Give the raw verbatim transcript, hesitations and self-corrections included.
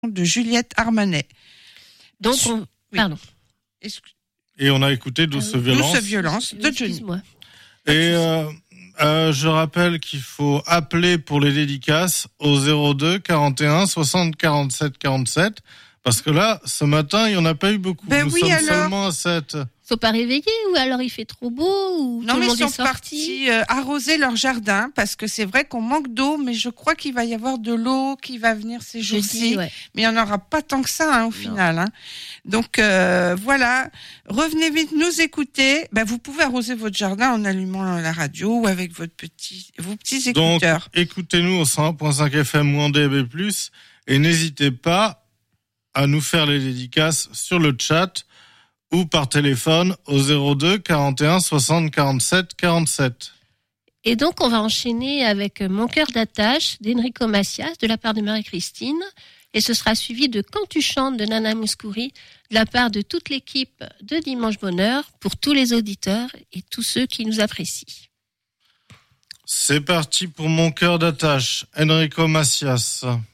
de Juliette Armanet. Donc, on... oui. pardon. Et on a écouté Douce euh, Violence. Douce Violence de Johnny. Excuse-moi. Et euh, euh, je rappelle qu'il faut appeler pour les dédicaces au zéro deux quarante et un soixante quarante-sept quarante-sept. Parce que là, ce matin, il n'y en a pas eu beaucoup. Ben Nous oui, sommes alors seulement à sept. Ils sont pas réveillés ou alors il fait trop beau ou Non, tout mais le ils monde sont est sorti. partis euh, arroser leur jardin parce que c'est vrai qu'on manque d'eau, mais je crois qu'il va y avoir de l'eau qui va venir ces jours-ci. Jeudi, ouais. Mais il n'y en aura pas tant que ça hein, au Non. final. Hein. Donc euh, voilà, revenez vite nous écouter. Ben, vous pouvez arroser votre jardin en allumant la radio ou avec votre petit, vos petits Donc, écouteurs. écoutez-nous au cent un virgule cinq F M ou en D A B plus, et n'hésitez pas à nous faire les dédicaces sur le chat ou par téléphone au zéro deux quarante et un soixante quarante-sept quarante-sept. Et donc, on va enchaîner avec Mon cœur d'attache d'Enrico Macias de la part de Marie-Christine. Et ce sera suivi de Quand tu chantes de Nana Mouskouri de la part de toute l'équipe de Dimanche Bonheur pour tous les auditeurs et tous ceux qui nous apprécient. C'est parti pour Mon cœur d'attache, Enrico Macias.